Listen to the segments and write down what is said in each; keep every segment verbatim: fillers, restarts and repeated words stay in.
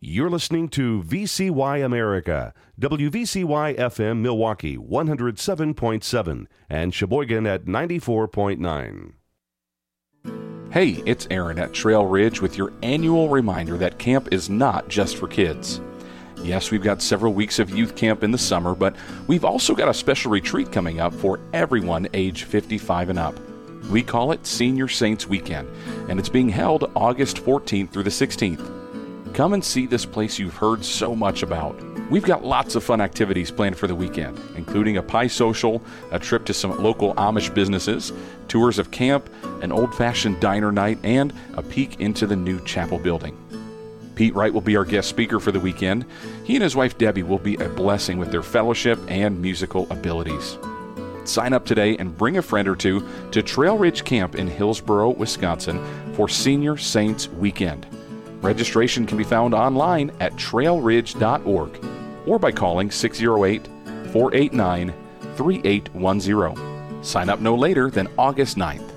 You're listening to V C Y America, W V C Y F M Milwaukee one oh seven point seven and Sheboygan at ninety-four point nine. Hey, it's Aaron at Trail Ridge with your annual reminder that camp is not just for kids. Yes, we've got several weeks of youth camp in the summer, but we've also got a special retreat coming up for everyone age fifty-five and up. We call it Senior Saints Weekend, and it's being held August fourteenth through the sixteenth. Come and see this place you've heard so much about. We've got lots of fun activities planned for the weekend, including a pie social, a trip to some local Amish businesses, tours of camp, an old-fashioned diner night, and a peek into the new chapel building. Pete Wright will be our guest speaker for the weekend. He and his wife Debbie will be a blessing with their fellowship and musical abilities. Sign up today and bring a friend or two to Trail Ridge Camp in Hillsboro, Wisconsin for Senior Saints Weekend. Registration can be found online at trail ridge dot org or by calling six oh eight, four eight nine, three eight one zero. Sign up no later than August ninth.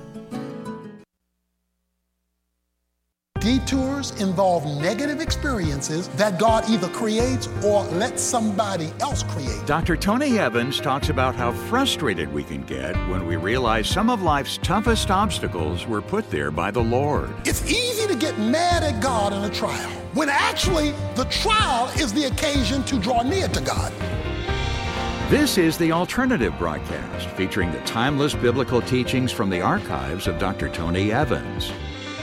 Detours involve negative experiences that God either creates or lets somebody else create. Doctor Tony Evans talks about how frustrated we can get when we realize some of life's toughest obstacles were put there by the Lord. It's easy to get mad at God in a trial, when actually the trial is the occasion to draw near to God. This is the Alternative Broadcast, featuring the timeless biblical teachings from the archives of Doctor Tony Evans.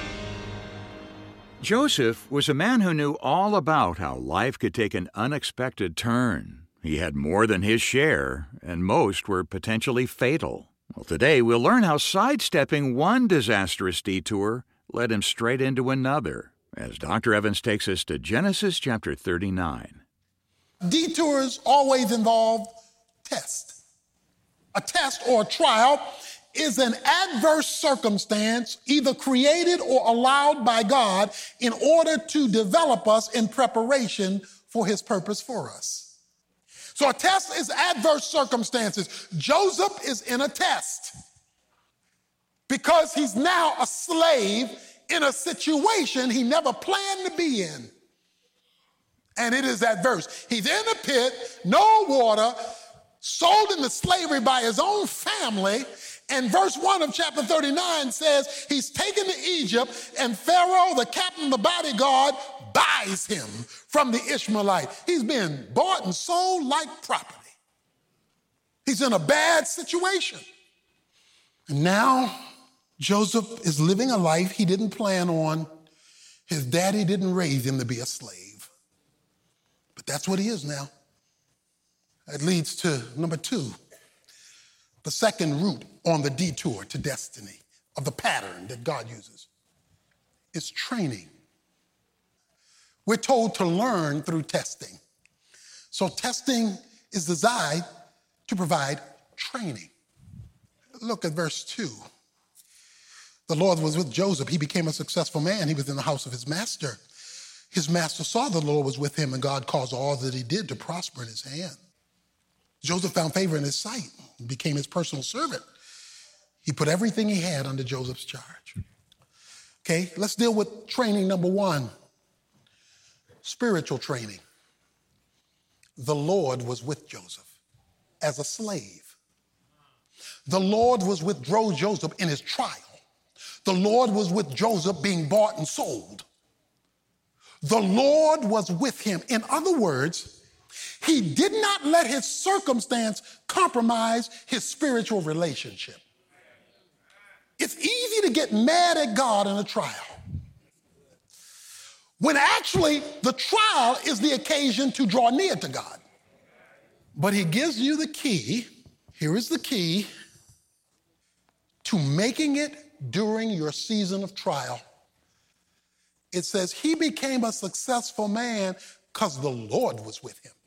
Joseph was a man who knew all about how life could take an unexpected turn. He had more than his share, and most were potentially fatal. Well, today we'll learn how sidestepping one disastrous detour led him straight into another, as Doctor Evans takes us to Genesis chapter thirty-nine. Detours always involve test. A test or a trial is an adverse circumstance either created or allowed by God in order to develop us in preparation for his purpose for us. So a test is adverse circumstances. Joseph is in a test because he's now a slave in a situation he never planned to be in. And it is adverse. He's in a pit, no water, sold into slavery by his own family. And verse one of chapter thirty-nine says he's taken to Egypt, and Pharaoh, the captain of the bodyguard, buys him from the Ishmaelite. He's been bought and sold like property. He's in a bad situation. And now Joseph is living a life he didn't plan on. His daddy didn't raise him to be a slave. But that's what he is now. That leads to number two. The second route on the detour to destiny of the pattern that God uses is training. We're told to learn through testing. So testing is designed to provide training. Look at verse two. The Lord was with Joseph. He became a successful man. He was in the house of his master. His master saw the Lord was with him, and God caused all that he did to prosper in his hand. Joseph found favor in his sight and became his personal servant. He put everything he had under Joseph's charge. Okay, let's deal with training number one, spiritual training. The Lord was with Joseph as a slave. The Lord was with Joseph in his trial. The Lord was with Joseph being bought and sold. The Lord was with him. In other words, he did not let his circumstance compromise his spiritual relationship. It's easy to get mad at God in a trial, when actually the trial is the occasion to draw near to God. But he gives you the key. Here is the key to making it during your season of trial. It says he became a successful man because the Lord was with him.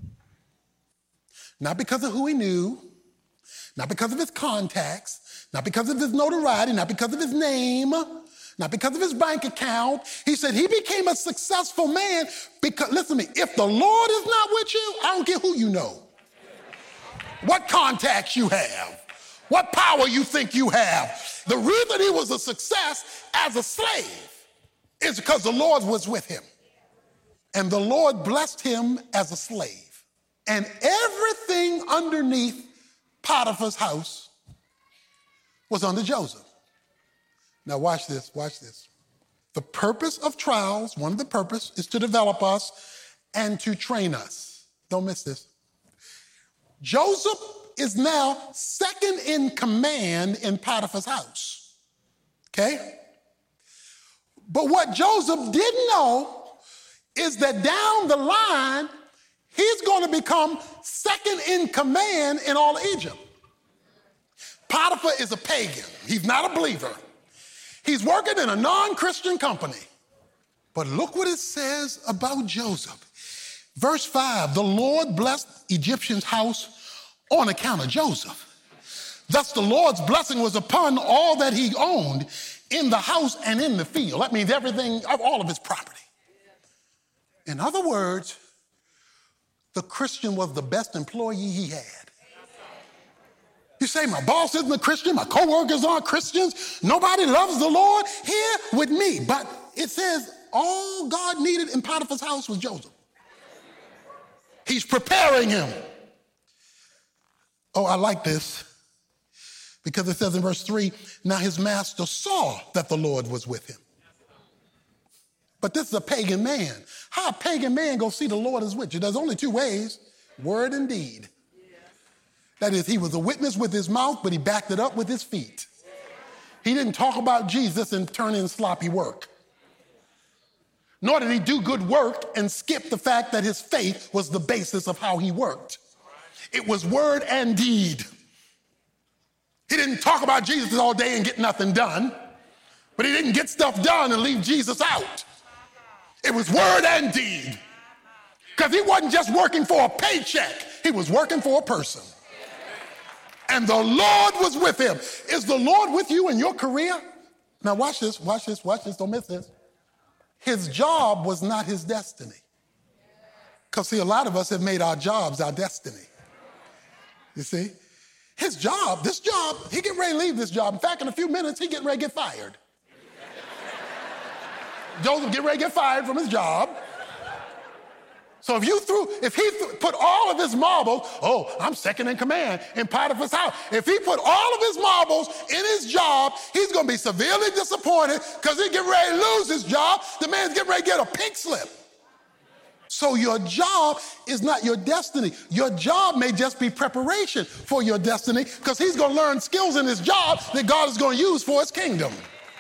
Not because of who he knew, not because of his contacts, not because of his notoriety, not because of his name, not because of his bank account. He said he became a successful man because, listen to me, if the Lord is not with you, I don't care who you know, what contacts you have, what power you think you have. The reason he was a success as a slave is because the Lord was with him. And the Lord blessed him as a slave. And everything underneath Potiphar's house was under Joseph. Now watch this, watch this. The purpose of trials, one of the purpose, is to develop us and to train us. Don't miss this. Joseph is now second in command in Potiphar's house. Okay? But what Joseph didn't know is that down the line, he's going to become second in command in all Egypt. Potiphar is a pagan. He's not a believer. He's working in a non-Christian company. But look what it says about Joseph. Verse five, the Lord blessed Egyptian's house on account of Joseph. Thus the Lord's blessing was upon all that he owned in the house and in the field. That means everything, all of his property. In other words, the Christian was the best employee he had. You say, my boss isn't a Christian, my coworkers aren't Christians, nobody loves the Lord here with me. But it says all God needed in Potiphar's house was Joseph. He's preparing him. Oh, I like this because it says in verse three, now his master saw that the Lord was with him. But this is a pagan man. How a pagan man go see the Lord is with you? There's only two ways, word and deed. That is, he was a witness with his mouth, but he backed it up with his feet. He didn't talk about Jesus and turn in sloppy work. Nor did he do good work and skip the fact that his faith was the basis of how he worked. It was word and deed. He didn't talk about Jesus all day and get nothing done, but he didn't get stuff done and leave Jesus out. It was word and deed. Because he wasn't just working for a paycheck, he was working for a person. And the Lord was with him. Is the Lord with you in your career? Now watch this, watch this, watch this, don't miss this. His job was not his destiny. Because see, a lot of us have made our jobs our destiny. You see? His job, this job, he getting ready to leave this job. In fact, in a few minutes, he getting ready to get fired. Joseph getting ready to get fired from his job. So if you threw, if he th- put all of his marbles, oh, I'm second in command in Potiphar's house. If he put all of his marbles in his job, he's going to be severely disappointed because he's getting ready to lose his job. The man's getting ready to get a pink slip. So your job is not your destiny. Your job may just be preparation for your destiny because he's going to learn skills in his job that God is going to use for his kingdom.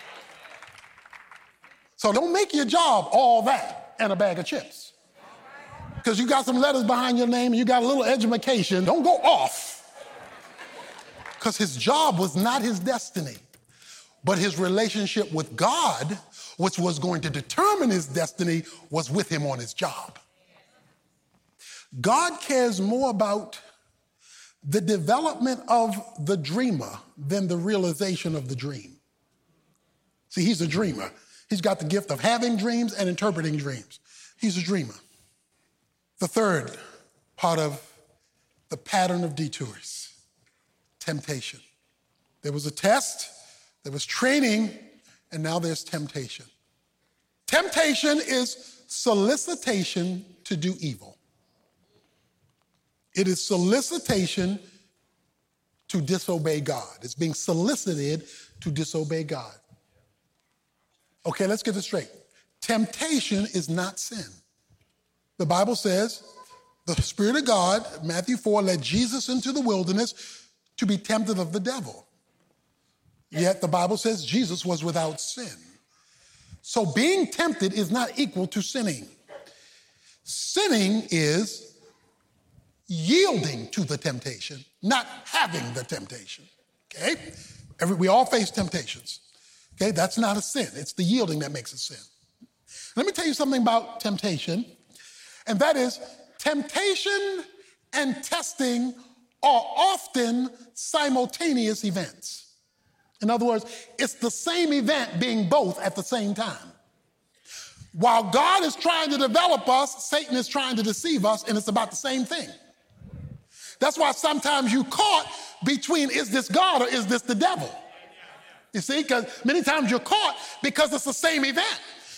So don't make your job all that and a bag of chips. Because you got some letters behind your name and you got a little education. Don't go off. Because his job was not his destiny, but his relationship with God, which was going to determine his destiny, was with him on his job. God cares more about the development of the dreamer than the realization of the dream. See, he's a dreamer. He's got the gift of having dreams and interpreting dreams. He's a dreamer. The third part of the pattern of detours, temptation. There was a test, there was training, and now there's temptation. Temptation is solicitation to do evil. It is solicitation to disobey God. It's being solicited to disobey God. Okay, let's get this straight. Temptation is not sin. The Bible says, the Spirit of God, Matthew four, led Jesus into the wilderness to be tempted of the devil. Yet the Bible says Jesus was without sin. So being tempted is not equal to sinning. Sinning is yielding to the temptation, not having the temptation. Okay? Every, we all face temptations. Okay? That's not a sin. It's the yielding that makes a sin. Let me tell you something about temptation. And that is, temptation and testing are often simultaneous events. In other words, it's the same event being both at the same time. While God is trying to develop us, Satan is trying to deceive us, and it's about the same thing. That's why sometimes you're caught between, is this God or is this the devil? You see, because many times you're caught because it's the same event.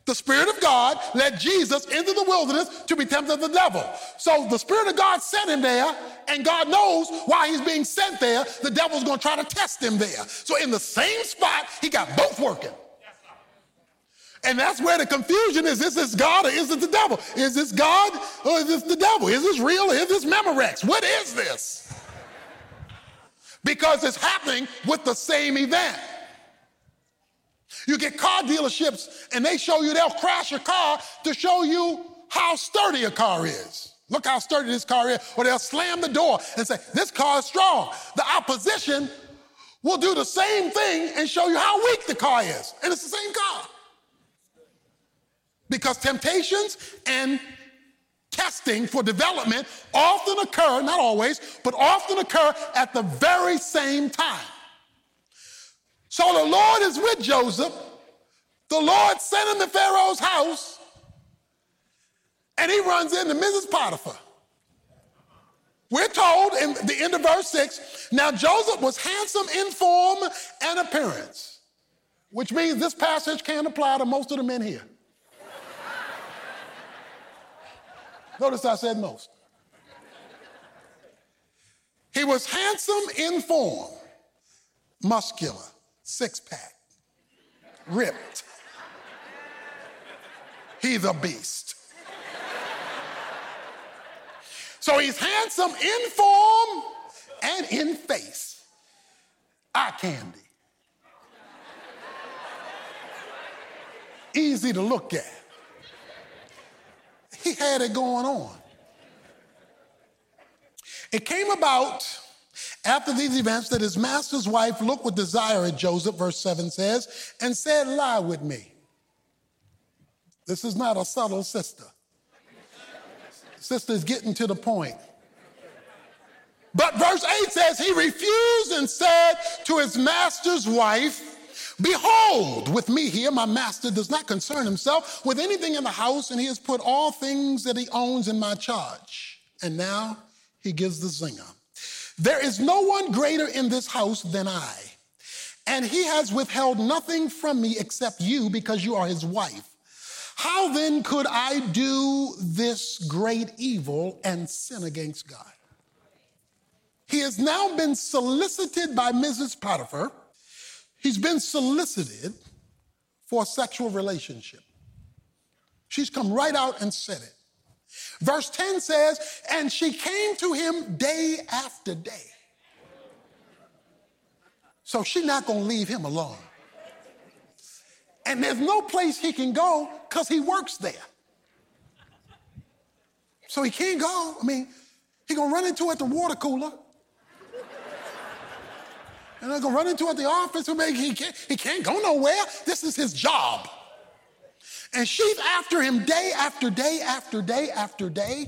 The Spirit of God led Jesus into the wilderness to be tempted of the devil. So the Spirit of God sent him there, and God knows why he's being sent there. The devil's going to try to test him there. So in the same spot, he got both working. And that's where the confusion is. Is this God or is it the devil? Is this God or is this the devil? Is this real or is this Memorex? What is this? Because it's happening with the same event. You get car dealerships and they show you, they'll crash your car to show you how sturdy a car is. Look how sturdy this car is. Or they'll slam the door and say, this car is strong. The opposition will do the same thing and show you how weak the car is. And it's the same car. Because temptations and testing for development often occur, not always, but often occur at the very same time. So the Lord is with Joseph. The Lord sent him to Pharaoh's house, and he runs into Missus Potiphar. We're told in the end of verse six, now Joseph was handsome in form and appearance, which means this passage can't apply to most of the men here. Notice I said most. He was handsome in form, muscular, six-pack, ripped. He's a beast. So he's handsome in form and in face. Eye candy. Easy to look at. He had it going on. It came about after these events that his master's wife looked with desire at Joseph, verse seven says, and said, lie with me. This is not a subtle sister. Sister is getting to the point. But verse eight says, he refused and said to his master's wife, behold, with me here, my master does not concern himself with anything in the house, and he has put all things that he owns in my charge. And now he gives the zinger. There is no one greater in this house than I, and he has withheld nothing from me except you, because you are his wife. How then could I do this great evil and sin against God? He has now been solicited by Missus Potiphar. He's been solicited for a sexual relationship. She's come right out and said it. Verse ten says, and she came to him day after day. So she's not going to leave him alone. And there's no place he can go because he works there. So he can't go. I mean, he's going to run into her at the water cooler. And they're going to run into her at the office. He can't, he can't go nowhere. This is his job. And she's after him day after day after day after day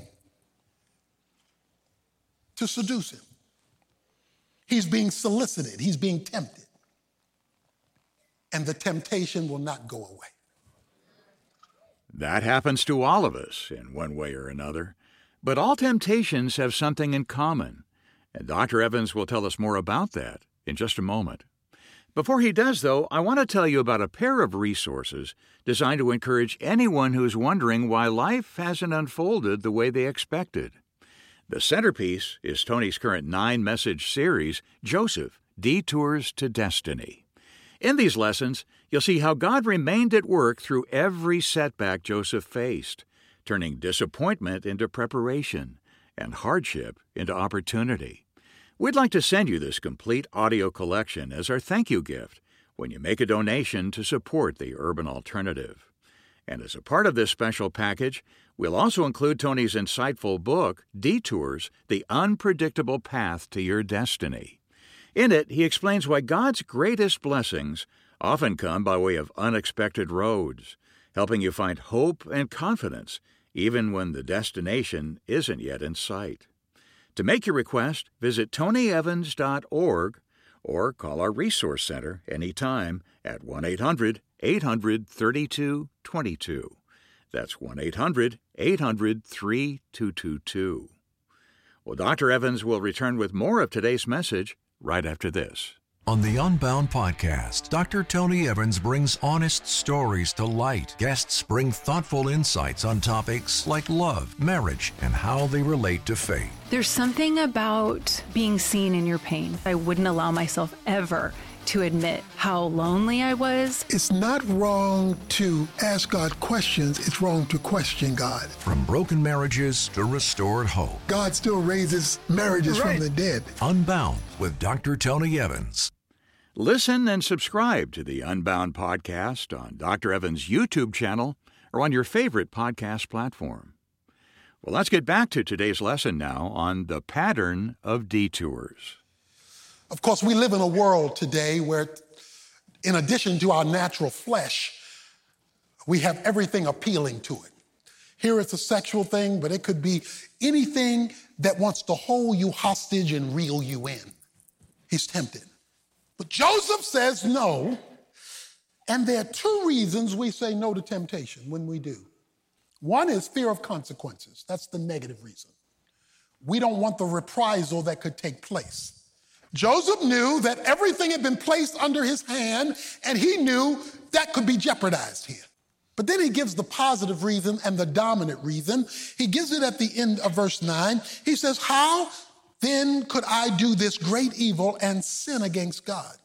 to seduce him. He's being solicited. He's being tempted. And the temptation will not go away. That happens to all of us in one way or another. But all temptations have something in common. And Doctor Evans will tell us more about that in just a moment. Before he does, though, I want to tell you about a pair of resources designed to encourage anyone who's wondering why life hasn't unfolded the way they expected. The centerpiece is Tony's current nine-message series, Joseph, Detours to Destiny. In these lessons, you'll see how God remained at work through every setback Joseph faced, turning disappointment into preparation and hardship into opportunity. We'd like to send you this complete audio collection as our thank you gift when you make a donation to support the Urban Alternative. And as a part of this special package, we'll also include Tony's insightful book, Detours, The Unpredictable Path to Your Destiny. In it, he explains why God's greatest blessings often come by way of unexpected roads, helping you find hope and confidence even when the destination isn't yet in sight. To make your request, visit tony evans dot org or call our Resource Center anytime at one eight hundred eight hundred thirty-two twenty-two. That's one eight hundred eight hundred three two two two. Well, Doctor Evans will return with more of today's message right after this. On the Unbound podcast, Doctor Tony Evans brings honest stories to light. Guests bring thoughtful insights on topics like love, marriage, and how they relate to faith. There's something about being seen in your pain. I wouldn't allow myself ever to admit how lonely I was. It's not wrong to ask God questions. It's wrong to question God. From broken marriages to restored hope. God still raises marriages right. from the dead. Unbound with Doctor Tony Evans. Listen and subscribe to the Unbound podcast on Doctor Evans' YouTube channel or on your favorite podcast platform. Well, let's get back to today's lesson now on the pattern of detours. Of course, we live in a world today where, in addition to our natural flesh, we have everything appealing to it. Here it's a sexual thing, but it could be anything that wants to hold you hostage and reel you in. He's tempted. But Joseph says no, and there are two reasons we say no to temptation when we do. One is fear of consequences. That's the negative reason. We don't want the reprisal that could take place. Joseph knew that everything had been placed under his hand, and he knew that could be jeopardized here. But then he gives the positive reason and the dominant reason. He gives it at the end of verse nine. He says, how then could I do this great evil and sin against God?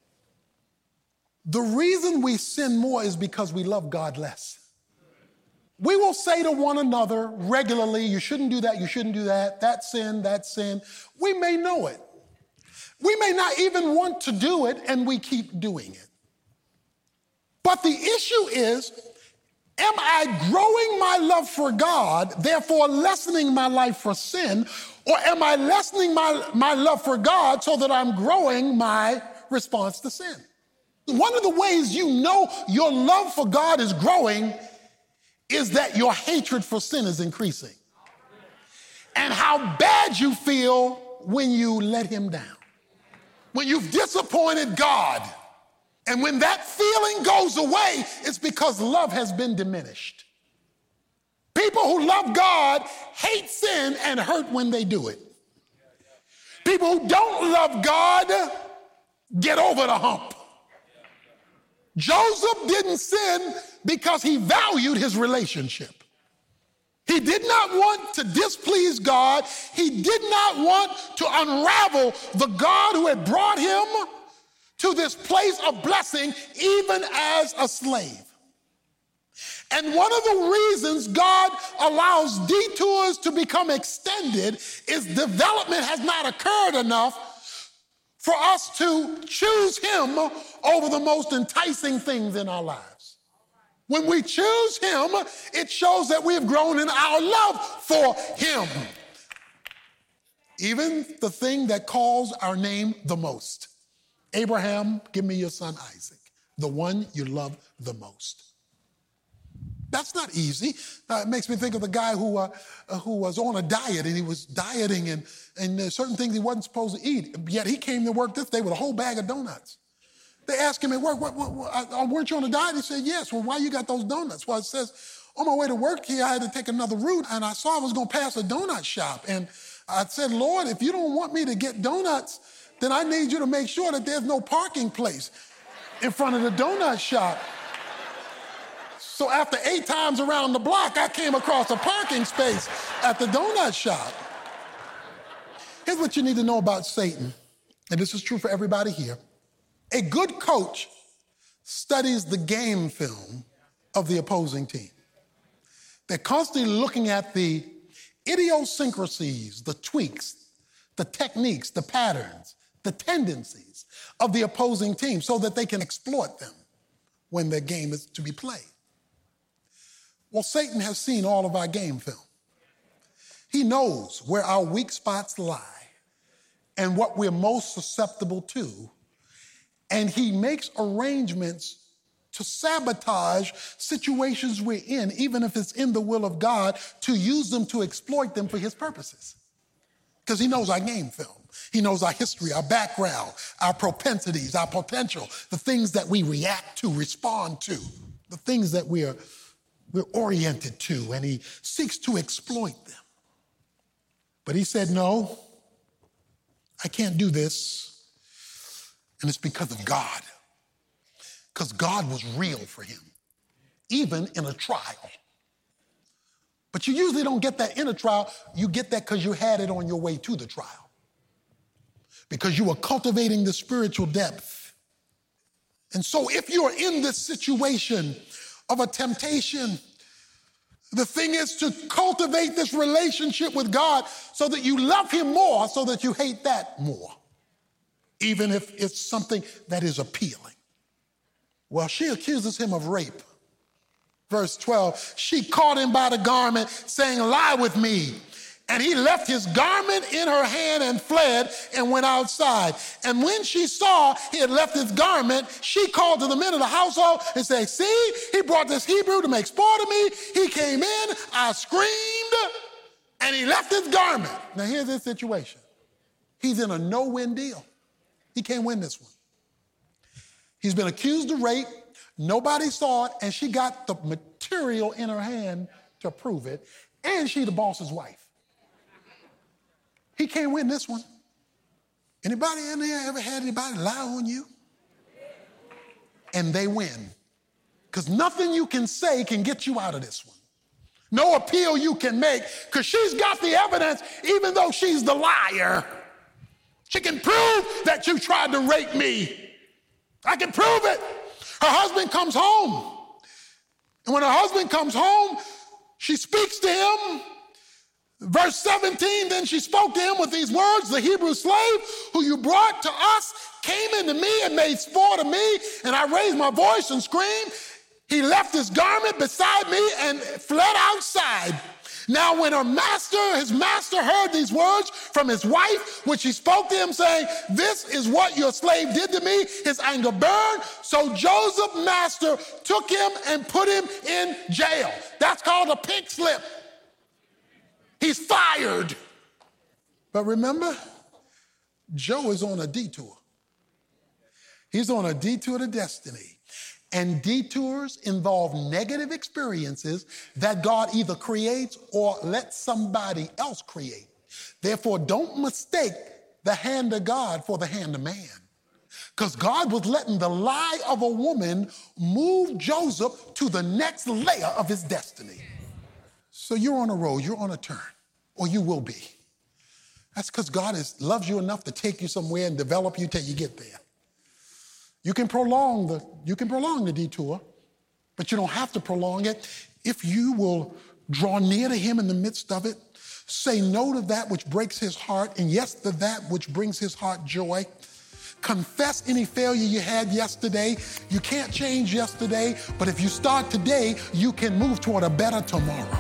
The reason we sin more is because we love God less. We will say to one another regularly, you shouldn't do that, you shouldn't do that, that's sin, that's sin. We may know it. We may not even want to do it, and we keep doing it. But the issue is, am I growing my love for God, therefore lessening my life for sin, or am I lessening my, my love for God so that I'm growing my response to sin? One of the ways you know your love for God is growing is that your hatred for sin is increasing. And how bad you feel when you let him down. When you've disappointed God, and when that feeling goes away, it's because love has been diminished. People who love God hate sin and hurt when they do it. People who don't love God get over the hump. Joseph didn't sin because he valued his relationship. He did not want to displease God. He did not want to unravel the God who had brought him to this place of blessing, even as a slave. And one of the reasons God allows detours to become extended is development has not occurred enough for us to choose him over the most enticing things in our lives. When we choose him, it shows that we have grown in our love for him. Even the thing that calls our name the most. Abraham, give me your son Isaac, the one you love the most. That's not easy. Uh, it makes me think of the guy who uh, uh, who was on a diet, and he was dieting, and, and uh, certain things he wasn't supposed to eat. Yet he came to work this day with a whole bag of donuts. They asked him at work, what, what, what, uh, weren't you on a diet? He said, yes. Well, why you got those donuts? Well, it says, on my way to work here, I had to take another route, and I saw I was going to pass a donut shop. And I said, Lord, if you don't want me to get donuts, then I need you to make sure that there's no parking place in front of the donut shop. So after eight times around the block, I came across a parking space at the donut shop. Here's what you need to know about Satan, and this is true for everybody here. A good coach studies the game film of the opposing team. They're constantly looking at the idiosyncrasies, the tweaks, the techniques, the patterns, the tendencies of the opposing team so that they can exploit them when their game is to be played. Well, Satan has seen all of our game film. He knows where our weak spots lie and what we're most susceptible to. And he makes arrangements to sabotage situations we're in, even if it's in the will of God, to use them to exploit them for his purposes. Because he knows our game film. He knows our history, our background, our propensities, our potential, the things that we react to, respond to, the things that we're, we're oriented to, and he seeks to exploit them. But he said, no, I can't do this. And it's because of God. Because God was real for him, even in a trial. But you usually don't get that in a trial. You get that because you had it on your way to the trial. Because you were cultivating the spiritual depth. And so if you're in this situation of a temptation, the thing is to cultivate this relationship with God so that you love him more, so that you hate that more, even if it's something that is appealing. Well, she accuses him of rape. Verse twelve, she caught him by the garment, saying, lie with me. And he left his garment in her hand and fled and went outside. And when she saw he had left his garment, she called to the men of the household and said, see, he brought this Hebrew to make sport of me. He came in, I screamed, and he left his garment. Now here's his situation. He's in a no-win deal. He can't win this one. He's been accused of rape. Nobody saw it, and she got the material in her hand to prove it, and she the boss's wife. He can't win this one. Anybody in there ever had anybody lie on you? And they win. Because nothing you can say can get you out of this one. No appeal you can make, because she's got the evidence, even though she's the liar. She can prove that you tried to rape me. I can prove it. Her husband comes home. And when her husband comes home, she speaks to him. Verse seventeen, then she spoke to him with these words, the Hebrew slave who you brought to us came into me and made sport of me, and I raised my voice and screamed. He left his garment beside me and fled outside. Now when her master, his master heard these words from his wife, which he spoke to him saying, this is what your slave did to me, his anger burned. So Joseph's master took him and put him in jail. That's called a pink slip. He's fired. But remember, Joe is on a detour. He's on a detour to destiny. And detours involve negative experiences that God either creates or lets somebody else create. Therefore, don't mistake the hand of God for the hand of man. Because God was letting the lie of a woman move Joseph to the next layer of his destiny. So you're on a road, you're on a turn, or you will be. That's because God is, loves you enough to take you somewhere and develop you till you get there. You can prolong the, you can prolong the detour, but you don't have to prolong it if you will draw near to him in the midst of it, say no to that which breaks his heart, and yes to that which brings his heart joy. Confess any failure you had yesterday. You can't change yesterday, but if you start today, you can move toward a better tomorrow.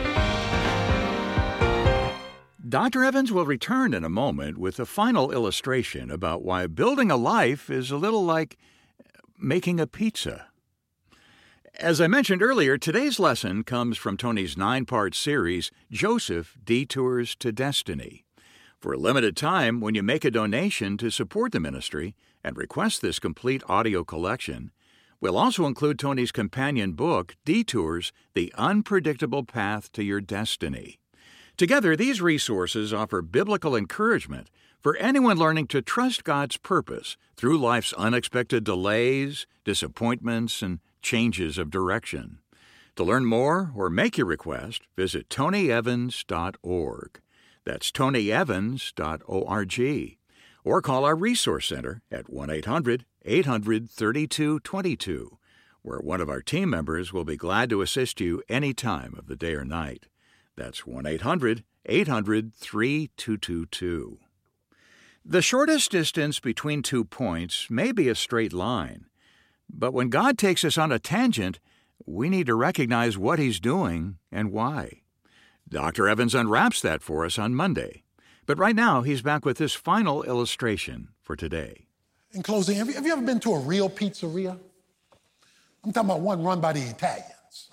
Doctor Evans will return in a moment with a final illustration about why building a life is a little like making a pizza. As I mentioned earlier, today's lesson comes from Tony's nine-part series, Joseph Detours to Destiny. For a limited time, when you make a donation to support the ministry and request this complete audio collection, we'll also include Tony's companion book, Detours, The Unpredictable Path to Your Destiny. Together, these resources offer biblical encouragement for anyone learning to trust God's purpose through life's unexpected delays, disappointments, and changes of direction. To learn more or make your request, visit tony evans dot org. That's tony evans dot org. Or call our Resource Center at one eight hundred eight hundred thirty-two twenty-two, where one of our team members will be glad to assist you any time of the day or night. That's one eight hundred eight hundred thirty-two twenty-two. The shortest distance between two points may be a straight line, but when God takes us on a tangent, we need to recognize what He's doing and why. Doctor Evans unwraps that for us on Monday, but right now he's back with this final illustration for today. In closing, have you, have you ever been to a real pizzeria? I'm talking about one run by the Italians.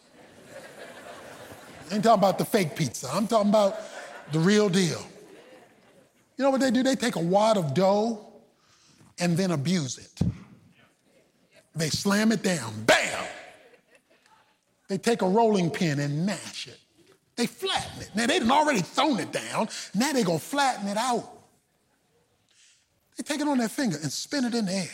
I ain't talking about the fake pizza. I'm talking about the real deal. You know what they do? They take a wad of dough and then abuse it. They slam it down. Bam! They take a rolling pin and mash it. They flatten it. Now, they done already thrown it down. Now they're going to flatten it out. They take it on their finger and spin it in the air.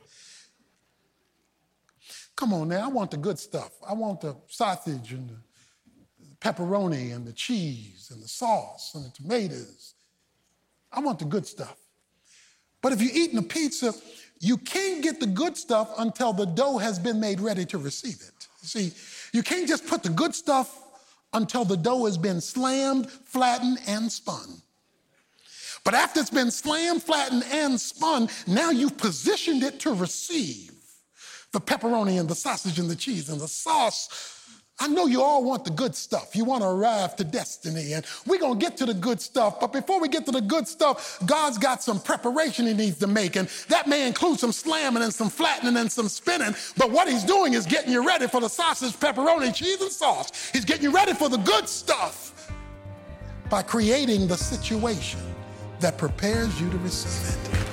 Come on now, I want the good stuff. I want the sausage and the pepperoni and the cheese and the sauce and the tomatoes. I want the good stuff. But if you're eating a pizza, you can't get the good stuff until the dough has been made ready to receive it. See, you can't just put the good stuff until the dough has been slammed, flattened, and spun. But after it's been slammed, flattened, and spun, now you've positioned it to receive the pepperoni and the sausage and the cheese and the sauce. I know you all want the good stuff. You want to arrive to destiny, and we're going to get to the good stuff. But before we get to the good stuff, God's got some preparation he needs to make, and that may include some slamming and some flattening and some spinning. But what he's doing is getting you ready for the sausage, pepperoni, cheese, and sauce. He's getting you ready for the good stuff by creating the situation that prepares you to receive it.